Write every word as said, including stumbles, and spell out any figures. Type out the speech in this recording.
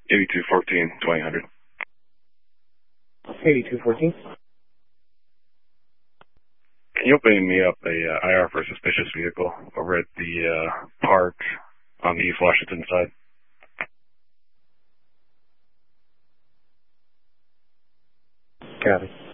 eighty-two fourteen, twenty hundred. eighty-two fourteen. Can you open me up a uh, I R for a suspicious vehicle over at the uh, park on the East Washington side? Got it.